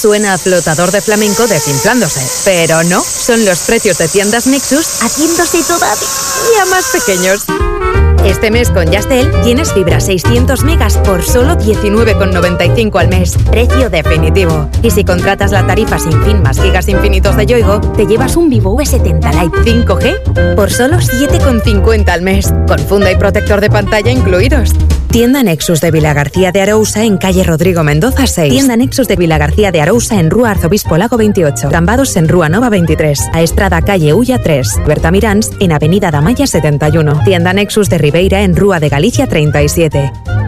Suena a flotador de flamenco desinflándose, pero no, son los precios de tiendas Nexus haciéndose todavía más pequeños. Este mes con Yastel tienes fibra 600 megas por solo 19,95 al mes. Precio definitivo. Y si contratas la tarifa sin fin más gigas infinitos de Yoigo, te llevas un Vivo V70 Lite 5G por solo 7,50 al mes. Con funda y protector de pantalla incluidos. Tienda Nexus de Vilagarcía de Arousa en calle Rodrigo Mendoza 6. Tienda Nexus de Vilagarcía de Arousa en Rúa Arzobispo Lago 28. Cambados en Rúa Nova 23. A Estrada calle Ulla 3. Berta Mirans en avenida Damaya 71. Tienda Nexus de Ribeira en Rúa de Galicia 37.